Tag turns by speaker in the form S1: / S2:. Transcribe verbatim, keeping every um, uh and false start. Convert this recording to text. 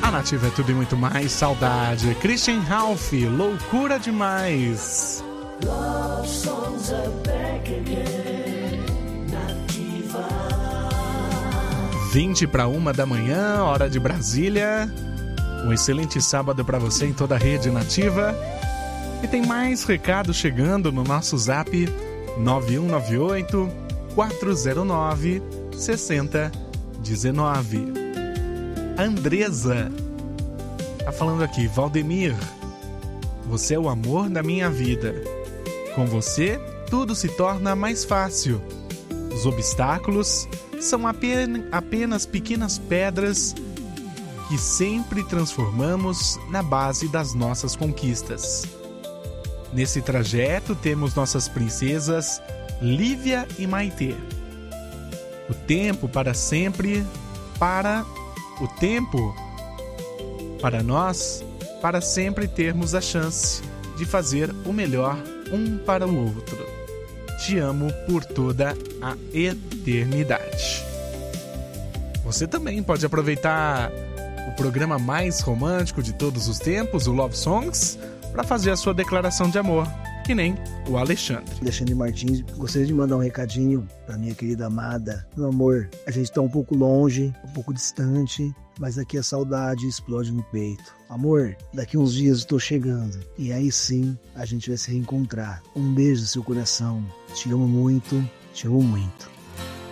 S1: A Nativa é tudo e muito mais. Saudade. Christian Ralph, loucura demais.
S2: Love songs are back again. Nativa.
S1: vinte para uma da manhã, hora de Brasília. Um excelente sábado para você em toda a rede Nativa. E tem mais recados chegando no nosso zap nove um nove oito, quatro zero nove, seis zero um nove. Andresa tá falando aqui: Valdemir, você é o amor da minha vida. Com você, tudo se torna mais fácil. Os obstáculos são apen- apenas pequenas pedras que sempre transformamos na base das nossas conquistas. Nesse trajeto temos nossas princesas Lívia e Maitê. O tempo para sempre, para o tempo para nós, para sempre termos a chance de fazer o melhor um para o outro. Te amo por toda a eternidade. Você também pode aproveitar o programa mais romântico de todos os tempos, o Love Songs, para fazer a sua declaração de amor, que nem o Alexandre.
S3: Alexandre Martins, gostaria de mandar um recadinho para minha querida amada. Meu amor, a gente está um pouco longe, um pouco distante, mas aqui a saudade explode no peito. Amor, daqui uns dias estou chegando e aí sim a gente vai se reencontrar. Um beijo no seu coração. Te amo muito, te amo muito.